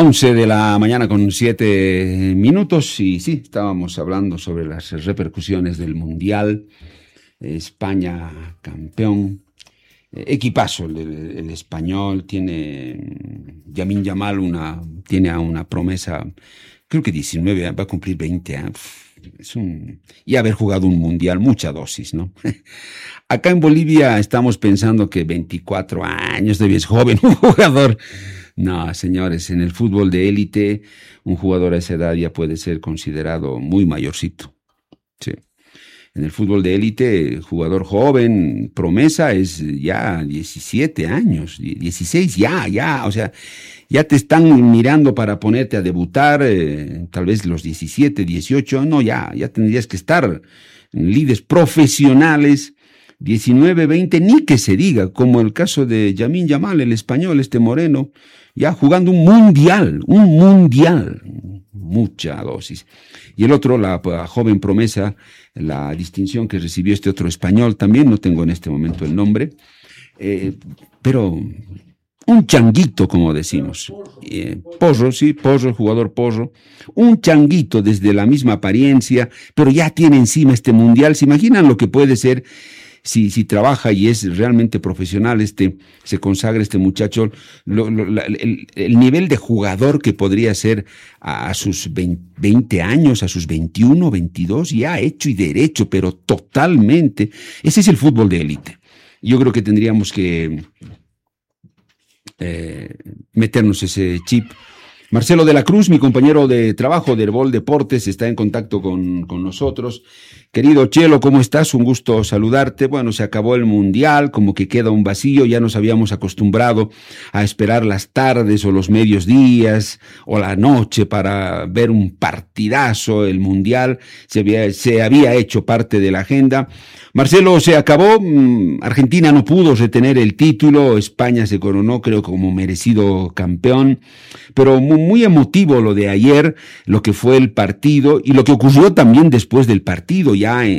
11 de la mañana con 7 minutos y sí, estábamos hablando sobre las repercusiones del Mundial. España campeón, equipazo el español, tiene Lamine Yamal tiene una promesa, creo que 19, va a cumplir 20 años. Y haber jugado un mundial, mucha dosis, ¿no? Acá en Bolivia estamos pensando que 24 años todavía es joven un jugador. No, señores, en el fútbol de élite, un jugador a esa edad ya puede ser considerado muy mayorcito. Sí. En el fútbol de élite, jugador joven, promesa es ya 17 años, 16 ya, o sea, ya te están mirando para ponerte a debutar, tal vez los 17, 18, no, ya tendrías que estar en lides profesionales, 19, 20, ni que se diga, como el caso de Lamine Yamal, el español, este moreno, ya jugando un mundial, mucha dosis. Y el otro, la joven promesa, la distinción que recibió este otro español, también no tengo en este momento el nombre, pero un changuito, como decimos. Porro, el jugador Porro, un changuito desde la misma apariencia, pero ya tiene encima este mundial. ¿Se imaginan lo que puede ser? Si trabaja y es realmente profesional, se consagra este muchacho, el nivel de jugador que podría ser a sus 20 años, a sus 21, 22, ya hecho y derecho, pero totalmente. Ese es el fútbol de élite. Yo creo que tendríamos que meternos ese chip. Marcelo de la Cruz, mi compañero de trabajo de Herbol Deportes, está en contacto con nosotros. Querido Chelo, ¿cómo estás? Un gusto saludarte. Bueno, se acabó el Mundial, como que queda un vacío, ya nos habíamos acostumbrado a esperar las tardes o los medios días o la noche para ver un partidazo. El Mundial se había hecho parte de la agenda. Marcelo, se acabó, Argentina no pudo retener el título, España se coronó, creo, como merecido campeón, pero muy emotivo lo de ayer, lo que fue el partido y lo que ocurrió también después del partido, ya